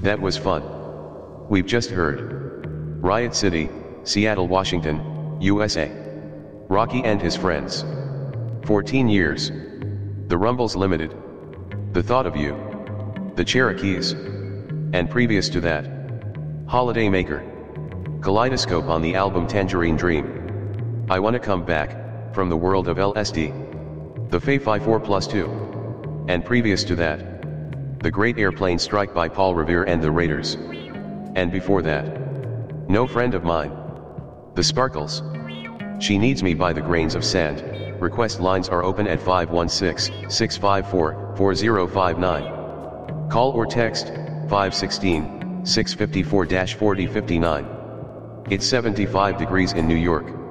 That was fun. We've just heard. Riot City, Seattle, Washington, USA. Rocky and his friends. 14 years. The Rumbles Limited. The Thought of You. The Cherokees. And previous to that, Holiday Maker. Kaleidoscope on the album Tangerine Dream. I Wanna Come Back, from the world of LSD. The Fay 54+2. And previous to that, The Great Airplane Strike by Paul Revere and the Raiders. And before that, No Friend of Mine. The Sparkles. She Needs Me by the Grains of Sand. Request lines are open at 516-654-4059. Call or text 516-654-4059. It's 75 degrees in New York.